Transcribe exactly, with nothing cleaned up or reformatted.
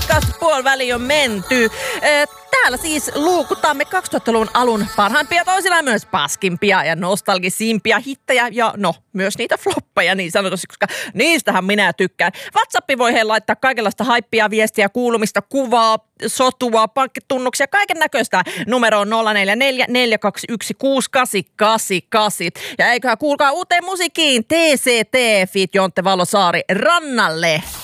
Kirkkaasti puoliväliin on menty. Täällä siis luukutamme kaksituhattaluvun alun parhaimpia, toisillaan myös paskimpia ja nostalgisimpia hittejä ja no, myös niitä floppeja niin sanotusti, koska niistähän minä tykkään. WhatsAppi voi heillä laittaa kaikenlaista haippia, viestiä, kuulumista, kuvaa, sotua, pankkitunnuksia, kaiken näköistä. Numero on nolla neljä neljä neljä kaksi yksi kuusi kahdeksan kahdeksan kahdeksan. Ja eiköhän kuulkaa uuteen musiikkiin T C T feat. Jontte Valosaari rannalle.